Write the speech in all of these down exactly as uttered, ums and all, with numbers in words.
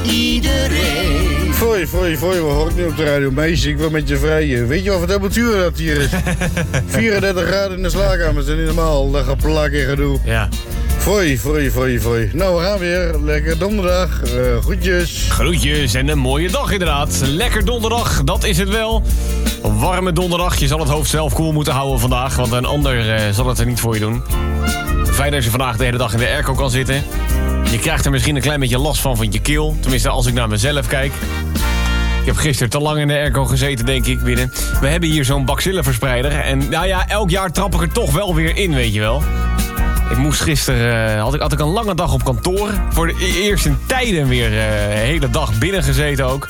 iedereen. Foei, foei, foei, we horen nu op de radio. Meisje, ik wil met je vrijen. Weet je wat voor temperatuur dat hier is? vierendertig graden in de slaapkamer, dat is niet normaal. Dat gaat plakken gedoe. Ja. Foei, foei, foei, foei. Nou, we gaan weer. Lekker donderdag. Uh, groetjes. Groetjes en een mooie dag inderdaad. Lekker donderdag, dat is het wel. Een warme donderdag. Je zal het hoofd zelf koel moeten houden vandaag, want een ander uh, zal het er niet voor je doen. Fijn dat je vandaag de hele dag in de airco kan zitten. Je krijgt er misschien een klein beetje last van van je keel. Tenminste, als ik naar mezelf kijk. Ik heb gisteren te lang in de airco gezeten, denk ik, binnen. We hebben hier zo'n bacillenverspreider. En nou ja, elk jaar trap ik er toch wel weer in, weet je wel. Ik moest gisteren, uh, had, ik, had ik een lange dag op kantoor. Voor de e- eerst in tijden weer uh, de hele dag binnen gezeten ook.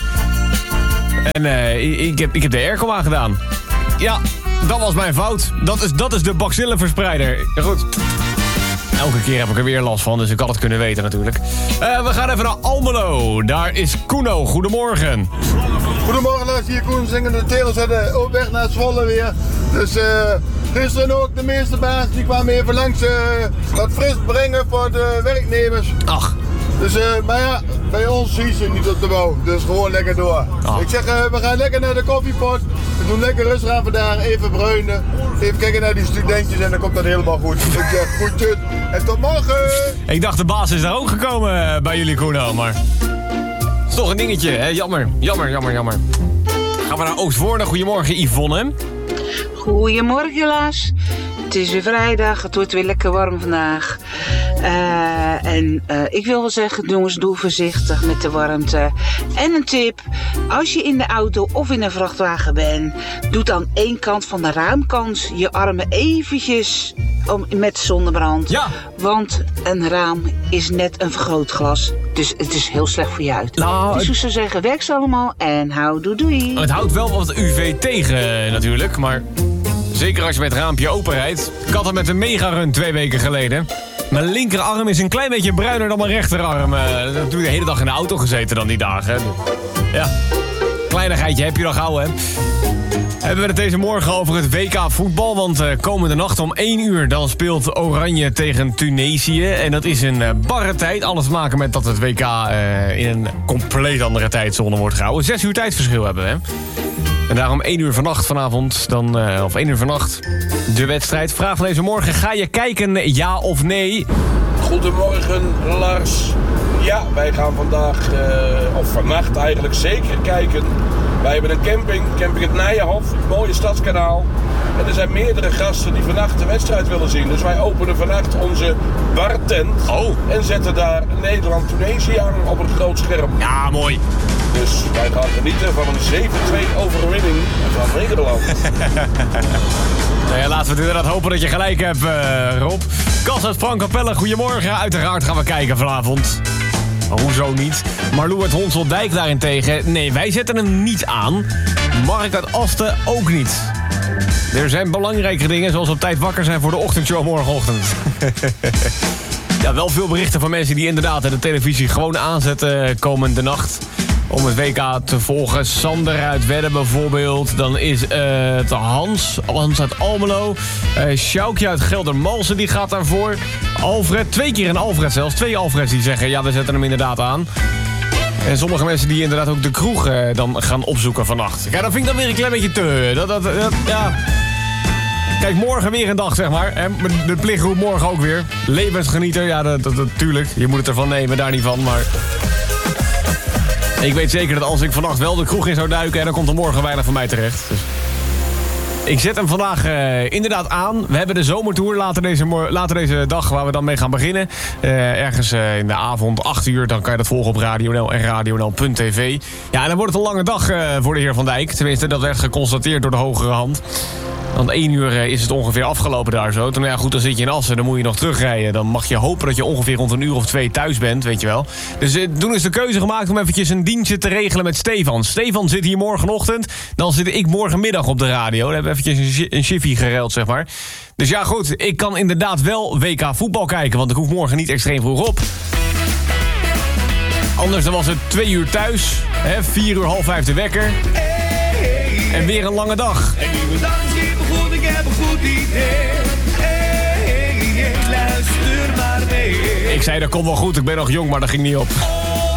En uh, ik, ik, heb, ik heb de airco aangedaan. Ja, dat was mijn fout. Dat is, dat is de bacillenverspreider. Ja, goed. Elke keer heb ik er weer last van, dus ik had het kunnen weten natuurlijk. Uh, we gaan even naar Almelo. Daar is Kuno. Goedemorgen. Goedemorgen, luister hier Koen, zingende telers zetten op weg naar Zwolle weer. Dus uh, gisteren ook de meeste baas die kwamen even langs uh, wat fris brengen voor de werknemers. Ach. Dus, uh, maar ja, bij ons zie je niet op de bouw, dus gewoon lekker door. Oh. Ik zeg, uh, we gaan lekker naar de koffiepot. We doen lekker rustig aan vandaag, even bruinen. Even kijken naar die studentjes en dan komt dat helemaal goed. Ik zeg, goedjes en tot morgen. Ik dacht de baas is daar ook gekomen bij jullie, Kuno, maar... Het is toch een dingetje, hè? Jammer, jammer, jammer, jammer. Gaan we naar Oostvoorne. Goedemorgen, Yvonne. Goedemorgen, Lars. Het is weer vrijdag, het wordt weer lekker warm vandaag. Uh, en uh, ik wil wel zeggen, jongens, doe voorzichtig met de warmte. En een tip, als je in de auto of in een vrachtwagen bent, doe dan één kant van de raamkant je armen eventjes om, met zonnebrand. Ja. Want een raam is net een vergrootglas. Dus het is heel slecht voor je uit. Nou, dus ik zou zeggen, werk ze allemaal en hou doei doei. Het houdt wel wat U V tegen natuurlijk, maar... Zeker als je met het raampje open rijdt. Ik had het met een megarun twee weken geleden. Mijn linkerarm is een klein beetje bruiner dan mijn rechterarm. Uh, dat heb ik de hele dag in de auto gezeten dan die dagen. Ja, kleinigheidje heb je dan gauw, hè. Hebben we het deze morgen over het W K voetbal. Want uh, komende nacht om één uur dan speelt Oranje tegen Tunesië. En dat is een uh, barre tijd. Alles te maken met dat het W K uh, in een compleet andere tijdzone wordt gehouden. Zes uur tijdverschil hebben we, hè. En daarom één uur vannacht vanavond, dan, uh, of één uur vannacht, de wedstrijd. Vraag van deze morgen, ga je kijken, ja of nee? Goedemorgen, Lars. Ja, wij gaan vandaag, uh, of vannacht eigenlijk zeker kijken. Wij hebben een camping, camping het Nijenhof, het mooie stadskanaal. En er zijn meerdere gasten die vannacht de wedstrijd willen zien. Dus wij openen vannacht onze bartent. Oh. En zetten daar Nederland-Tunesië aan op een groot scherm. Ja, mooi. Dus wij gaan genieten van een zeven twee overwinning van Nederland. Nou ja, laten we het inderdaad hopen dat je gelijk hebt, uh, Rob. Cas uit Frank Capelle, goedemorgen. Uiteraard gaan we kijken vanavond. Hoezo niet? Marlou uit Honseldijk daarentegen. Nee, wij zetten hem niet aan. Mark uit Asten ook niet. Er zijn belangrijke dingen, zoals op tijd wakker zijn voor de ochtendshow morgenochtend. Ja, wel veel berichten van mensen die inderdaad de televisie gewoon aanzetten komende nacht. Om het W K te volgen. Sander uit Wedden bijvoorbeeld. Dan is het uh, Hans. Hans uit Almelo. Uh, Sjoukje uit Geldermalsen, die gaat daarvoor. Alfred, twee keer een Alfred zelfs. Twee Alfreds die zeggen, ja, we zetten hem inderdaad aan. En sommige mensen die inderdaad ook de kroeg uh, dan gaan opzoeken vannacht. Ja, dat vind ik dan weer een klein beetje te... Dat, dat, dat, ja... Kijk, morgen weer een dag, zeg maar. En de plichtroep morgen ook weer. Levensgenieter, ja, dat, dat, dat, tuurlijk. Je moet het ervan nemen, daar niet van, maar... Ik weet zeker dat als ik vannacht wel de kroeg in zou duiken... en dan komt er morgen weinig van mij terecht. Dus ik zet hem vandaag uh, inderdaad aan. We hebben de zomertour later deze, later deze dag waar we dan mee gaan beginnen. Uh, ergens uh, in de avond, acht uur, dan kan je dat volgen op Radio N L en radio n l punt t v. Ja, en dan wordt het een lange dag uh, voor de heer Van Dijk. Tenminste, dat werd geconstateerd door de hogere hand. Want één uur uh, is het ongeveer afgelopen daar zo. Toen, ja goed, dan zit je in Assen, dan moet je nog terugrijden. Dan mag je hopen dat je ongeveer rond een uur of twee thuis bent, weet je wel. Dus uh, toen is de keuze gemaakt om eventjes een dienstje te regelen met Stefan. Stefan zit hier morgenochtend. Dan zit ik morgenmiddag op de radio. Dan hebben we eventjes een, een shiffie geruild, zeg maar. Dus ja goed, ik kan inderdaad wel W K voetbal kijken. Want ik hoef morgen niet extreem vroeg op. Anders dan was het twee uur thuis. Hè, vier uur, half vijf de wekker. En weer een lange dag. En nieuwe dag is weer begonnen, ik heb een goed idee. Hey, hey, luister maar mee. Ik zei dat komt wel goed, ik ben nog jong, maar dat ging niet op.